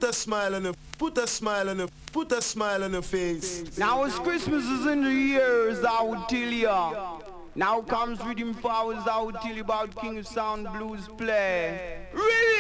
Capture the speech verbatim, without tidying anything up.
put a smile on your, put a smile on your, put a smile on your face. Now as Christmas is in the years, I would tell ya. Now comes Rhythm Flowers, I would tell you about King of Sound Blues play. Really?